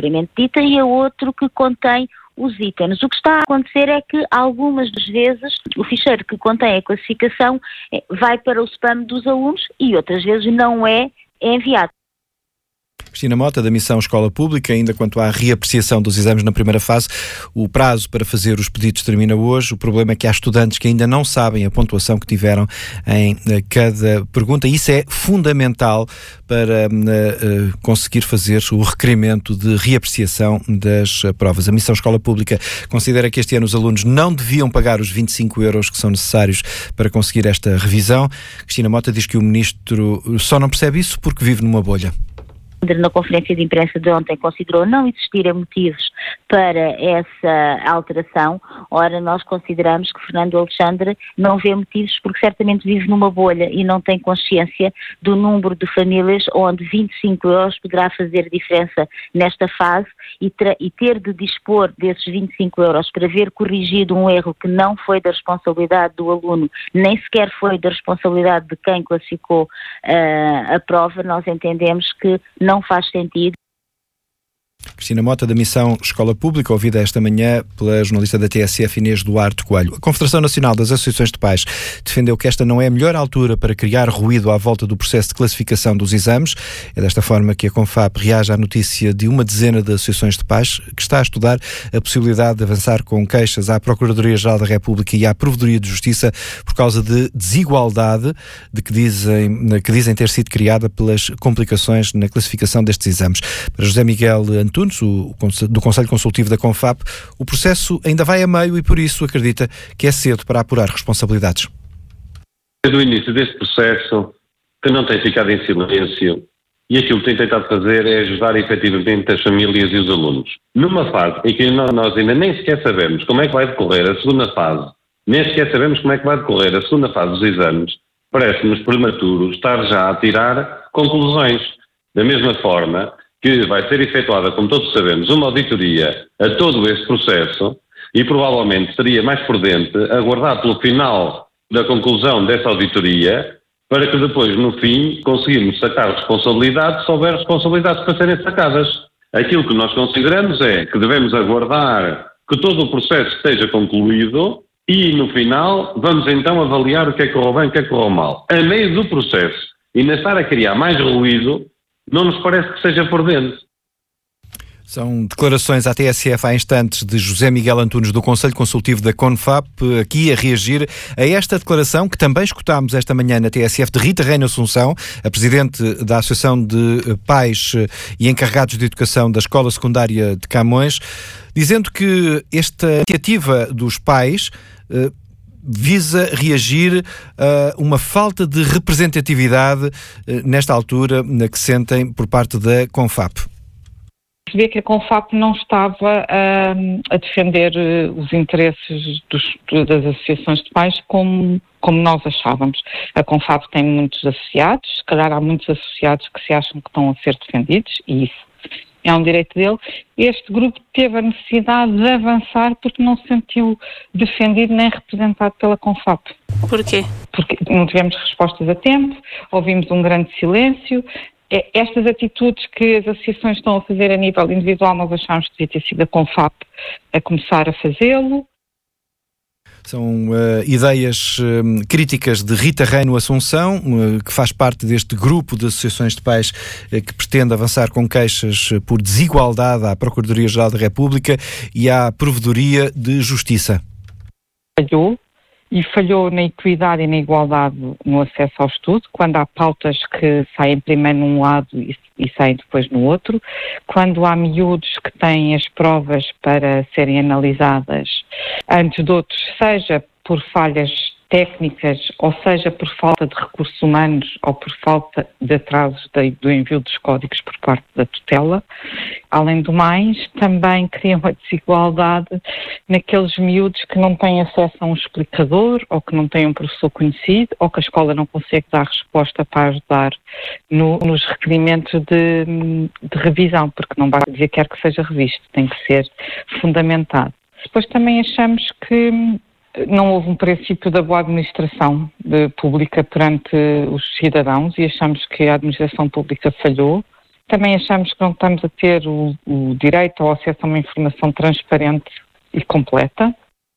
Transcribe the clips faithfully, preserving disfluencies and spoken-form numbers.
propriamente dita e a outro que contém os itens. O que está a acontecer é que algumas das vezes o ficheiro que contém a classificação vai para o spam dos alunos e outras vezes não é enviado. Cristina Mota, da Missão Escola Pública. Ainda quanto à reapreciação dos exames na primeira fase, o prazo para fazer os pedidos termina hoje. O problema é que há estudantes que ainda não sabem a pontuação que tiveram em cada pergunta. Isso é fundamental para uh, conseguir fazer o requerimento de reapreciação das provas. A Missão Escola Pública considera que este ano os alunos não deviam pagar os vinte e cinco euros que são necessários para conseguir esta revisão. Cristina Mota diz que o Ministro só não percebe isso porque vive numa bolha. Na conferência de imprensa de ontem considerou não existirem motivos para essa alteração. Ora, nós consideramos que Fernando Alexandre não vê motivos porque certamente vive numa bolha e não tem consciência do número de famílias onde vinte e cinco euros poderá fazer diferença nesta fase e, tra- e ter de dispor desses vinte e cinco euros para ver corrigido um erro que não foi da responsabilidade do aluno, nem sequer foi da responsabilidade de quem classificou uh, a prova. Nós entendemos que não faz sentido. Cristina Mota, da Missão Escola Pública, ouvida esta manhã pela jornalista da T S F Inês Duarte Coelho. A Confederação Nacional das Associações de Pais defendeu que esta não é a melhor altura para criar ruído à volta do processo de classificação dos exames. É desta forma que a Confap reage à notícia de uma dezena de associações de pais que está a estudar a possibilidade de avançar com queixas à Procuradoria-Geral da República e à Provedoria de Justiça por causa de desigualdade de que dizem, que dizem ter sido criada pelas complicações na classificação destes exames. Para José Miguel Antunes, O, do Conselho Consultivo da Confap, o processo ainda vai a meio e por isso acredita que é cedo para apurar responsabilidades. Desde o início deste processo, que não tem ficado em silêncio, e aquilo que tem tentado fazer é ajudar efetivamente as famílias e os alunos. Numa fase em que nós ainda nem sequer sabemos como é que vai decorrer a segunda fase, nem sequer sabemos como é que vai decorrer a segunda fase dos exames, parece-nos prematuro estar já a tirar conclusões. Da mesma forma que vai ser efetuada, como todos sabemos, uma auditoria a todo esse processo e provavelmente seria mais prudente aguardar pelo final da conclusão dessa auditoria para que depois, no fim, conseguirmos sacar responsabilidades se houver responsabilidades para serem sacadas. Aquilo que nós consideramos é que devemos aguardar que todo o processo esteja concluído e, no final, vamos então avaliar o que é que correu bem e o que é que correu mal. A meio do processo, e não estar a criar mais ruído, não nos parece que seja prudente. São declarações à T S F há instantes de José Miguel Antunes, do Conselho Consultivo da Confap, aqui a reagir a esta declaração que também escutámos esta manhã na T S F de Rita Reina Assunção, a Presidente da Associação de Pais e Encarregados de Educação da Escola Secundária de Camões, dizendo que esta iniciativa dos pais eh, visa reagir a uma falta de representatividade eh, nesta altura na que sentem por parte da Confap. Percebi que a Confap não estava uh, a defender uh, os interesses dos, das associações de pais como, como nós achávamos. A Confap tem muitos associados, se calhar há muitos associados que se acham que estão a ser defendidos, e isso é um direito dele. Este grupo teve a necessidade de avançar porque não se sentiu defendido nem representado pela Confap. Porquê? Porque não tivemos respostas a tempo, ouvimos um grande silêncio. Estas atitudes que as associações estão a fazer a nível individual, nós achamos que devia ter sido a Confap a começar a fazê-lo. São uh, ideias uh, críticas de Rita Reino Assunção, uh, que faz parte deste grupo de associações de pais uh, que pretende avançar com queixas uh, por desigualdade à Procuradoria-Geral da República e à Provedoria de Justiça. Falhou, e falhou na equidade e na igualdade no acesso ao estudo, quando há pautas que saem primeiro num lado e, e saem depois no outro, quando há miúdos que têm as provas para serem analisadas antes de outros, seja por falhas técnicas, ou seja por falta de recursos humanos ou por falta de atrasos de, do envio dos códigos por parte da tutela. Além do mais, também cria uma desigualdade naqueles miúdos que não têm acesso a um explicador, ou que não têm um professor conhecido, ou que a escola não consegue dar resposta para ajudar no, nos requerimentos de, de revisão, porque não basta dizer que quer que seja revisto, tem que ser fundamentado. Depois também achamos que não houve um princípio da boa administração de, pública perante os cidadãos, e achamos que a administração pública falhou Também achamos que não estamos a ter o, o direito ao acesso a uma informação transparente e completa.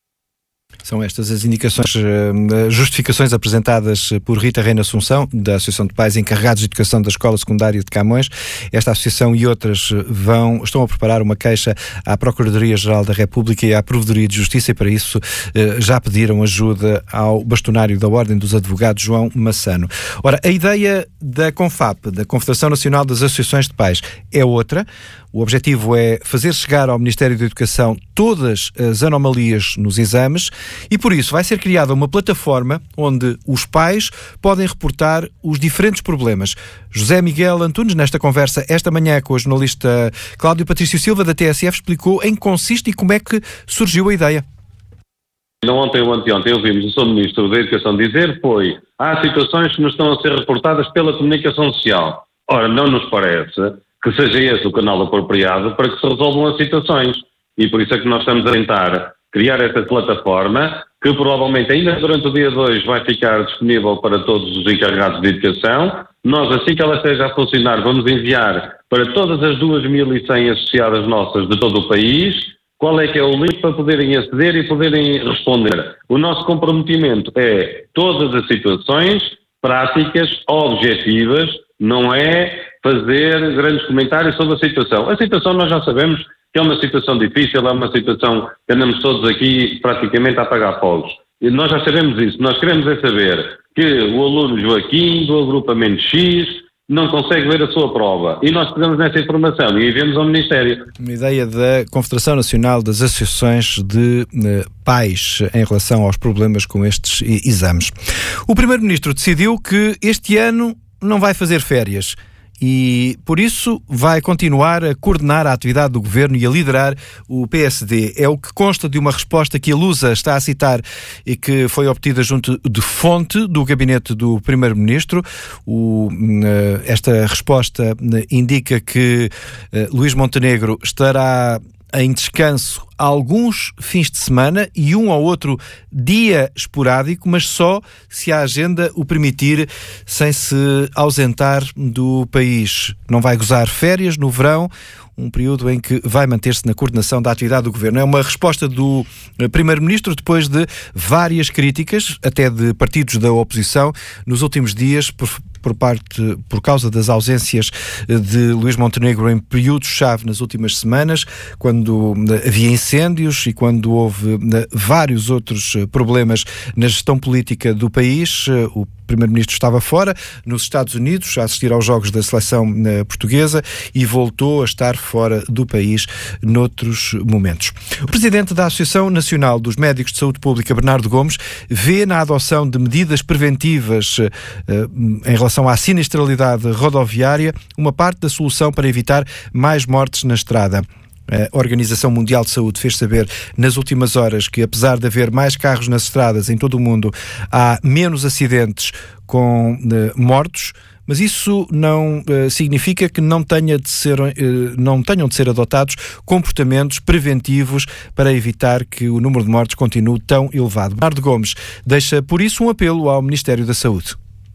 São estas as indicações, justificações apresentadas por Rita Reina Assunção, da Associação de Pais Encarregados de Educação da Escola Secundária de Camões. Esta associação e outras vão, estão a preparar uma queixa à Procuradoria-Geral da República e à Provedoria de Justiça, e para isso já pediram ajuda ao bastonário da Ordem dos Advogados, João Massano. Ora, a ideia da CONFAP, da Confederação Nacional das Associações de Pais, é outra. O objetivo é fazer chegar ao Ministério da Educação todas as anomalias nos exames e, por isso, vai ser criada uma plataforma onde os pais podem reportar os diferentes problemas. José Miguel Antunes, nesta conversa esta manhã com o jornalista Cláudio Patrício Silva, da T S F, explicou em que consiste e como é que surgiu a ideia. Não ontem ou anteontem ouvimos o senhor Ministro da Educação dizer foi há situações que nos estão a ser reportadas pela comunicação social. Ora, não nos parece que seja esse o canal apropriado para que se resolvam as situações. E por isso é que nós estamos a tentar criar esta plataforma, que provavelmente ainda durante o dia de hoje vai ficar disponível para todos os encarregados de educação. Nós, assim que ela esteja a funcionar, vamos enviar para todas as duas mil e cem associadas nossas de todo o país qual é que é o link para poderem aceder e poderem responder. O nosso comprometimento é todas as situações práticas, objetivas, não é fazer grandes comentários sobre a situação. A situação nós já sabemos que é uma situação difícil, é uma situação que andamos todos aqui praticamente a apagar fogos. E nós já sabemos isso. Nós queremos é saber que o aluno Joaquim, do agrupamento X, não consegue ver a sua prova. E nós pegamos nessa informação e enviamos ao Ministério. Uma ideia da Confederação Nacional das Associações de eh, Pais em relação aos problemas com estes exames. O Primeiro-Ministro decidiu que este ano não vai fazer férias e, por isso, vai continuar a coordenar a atividade do Governo e a liderar o P S D. É o que consta de uma resposta que a Lusa está a citar e que foi obtida junto de fonte do gabinete do Primeiro-Ministro. O, esta resposta indica que Luís Montenegro estará em descanso alguns fins de semana e um ou outro dia esporádico, mas só se a agenda o permitir, sem se ausentar do país. Não vai gozar férias no verão, um período em que vai manter-se na coordenação da atividade do Governo. É uma resposta do Primeiro-Ministro depois de várias críticas, até de partidos da oposição, nos últimos dias, por, por parte, por causa das ausências de Luís Montenegro em períodos-chave nas últimas semanas, quando havia incêndios e quando houve vários outros problemas na gestão política do país. O Primeiro-Ministro estava fora, nos Estados Unidos, a assistir aos jogos da seleção portuguesa e voltou a estar fora do país noutros momentos. O Presidente da Associação Nacional dos Médicos de Saúde Pública, Bernardo Gomes, vê na adoção de medidas preventivas uh, em relação à sinistralidade rodoviária uma parte da solução para evitar mais mortes na estrada. A Organização Mundial de Saúde fez saber nas últimas horas que, apesar de haver mais carros nas estradas em todo o mundo, há menos acidentes com uh, mortos, mas isso não uh, significa que não, tenha de ser, uh, não tenham de ser adotados comportamentos preventivos para evitar que o número de mortes continue tão elevado. Bernardo Gomes deixa, por isso, um apelo ao Ministério da Saúde.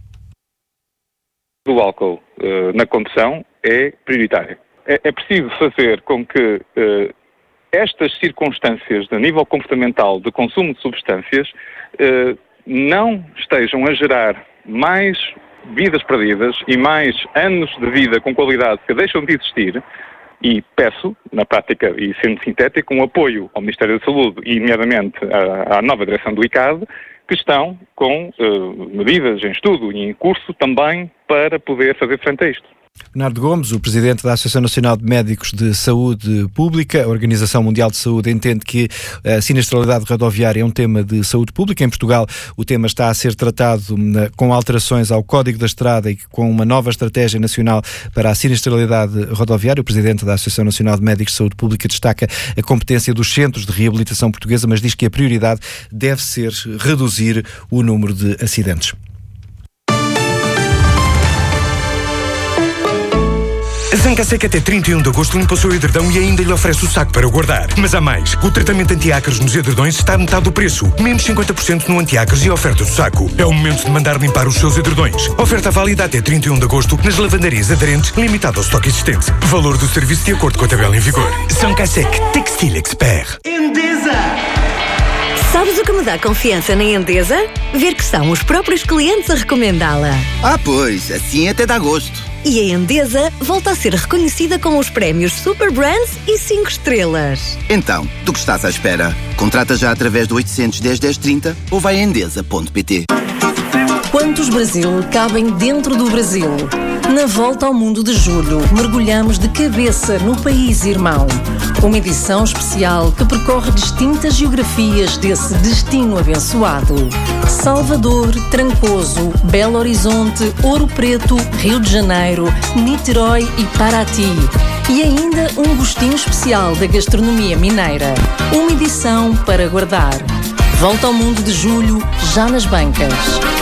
O álcool uh, na condução é prioritário. É, é preciso fazer com que uh, estas circunstâncias de nível comportamental de consumo de substâncias uh, não estejam a gerar mais vidas perdidas e mais anos de vida com qualidade que deixam de existir, e peço, na prática e sendo sintético, um apoio ao Ministério da Saúde e, nomeadamente, à, à nova direção do I C A D, que estão com uh, medidas em estudo e em curso também para poder fazer frente a isto. Bernardo Gomes, o Presidente da Associação Nacional de Médicos de Saúde Pública, a Organização Mundial de Saúde entende que a sinistralidade rodoviária é um tema de saúde pública. Em Portugal, o tema está a ser tratado com alterações ao Código da Estrada e com uma nova estratégia nacional para a sinistralidade rodoviária. O Presidente da Associação Nacional de Médicos de Saúde Pública destaca a competência dos centros de reabilitação portuguesa, mas diz que a prioridade deve ser reduzir o número de acidentes. A Zangasec até trinta e um de agosto limpa o seu edredão e ainda lhe oferece o saco para o guardar. Mas há mais. O tratamento anti-ácaros nos edredões está a metade do preço. Menos cinquenta por cento no anti-ácaros e a oferta do saco. É o momento de mandar limpar os seus edredões. Oferta válida até trinta e um de agosto nas lavandarias aderentes, limitado ao estoque existente. Valor do serviço de acordo com a tabela em vigor. Zangasec Textile Expert. Endesa! Sabes o que me dá confiança na Endesa? Ver que são os próprios clientes a recomendá-la. Ah, pois, assim até dá gosto. E a Endesa volta a ser reconhecida com os prémios Super Brands e cinco estrelas. Então, do que estás à espera? Contrata já através do oitocentos, dez, dez, trinta ou vai a endesa ponto pt. Quantos Brasil cabem dentro do Brasil? Na Volta ao Mundo de Julho, mergulhamos de cabeça no país irmão. Uma edição especial que percorre distintas geografias desse destino abençoado. Salvador, Trancoso, Belo Horizonte, Ouro Preto, Rio de Janeiro, Niterói e Paraty. E ainda um gostinho especial da gastronomia mineira. Uma edição para guardar. Volta ao Mundo de Julho, já nas bancas.